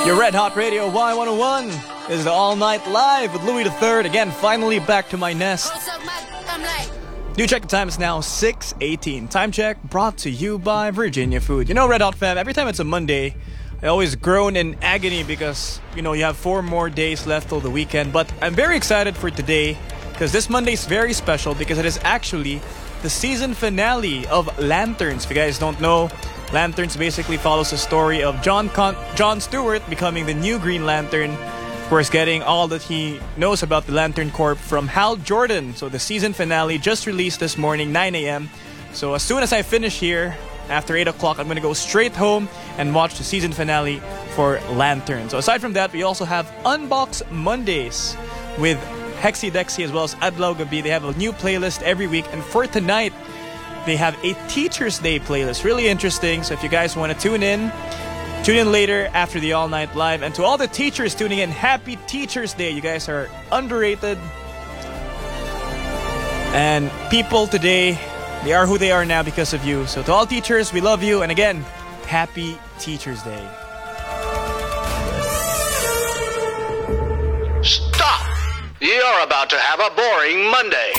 Your Red Hot Radio Y101 is the All Night Live with Louis III. Again, finally back to my nest. Do check the time, it's now 6:18. Time check brought to you by Virginia Food. You know, Red Hot fam, every time it's a Monday, I always groan in agony because, you know, you have 4 more days left till the weekend. But I'm very excited for today because this Monday is very special because it is actually the season finale of Lanterns. If you guys don't know, Lanterns basically follows the story of John Stewart becoming the new Green Lantern. Of course, getting all that he knows about the Lantern Corps from Hal Jordan. So the season finale just released this morning, 9 a.m. So as soon as I finish here, after 8 o'clock, I'm going to go straight home and watch the season finale for Lantern. So aside from that, we also have Unbox Mondays with Hexy Dexy as well as Adlaw Gabi. They have a new playlist every week. And for tonight, they have a Teacher's Day playlist. Really interesting. So if you guys want to tune in later after the All Night Live. And to all the teachers tuning in, happy Teacher's Day. You guys are underrated. And people today, they are who they are now because of you. So to all teachers, we love you. And again, happy Teacher's Day. Stop! You're about to have a boring Monday.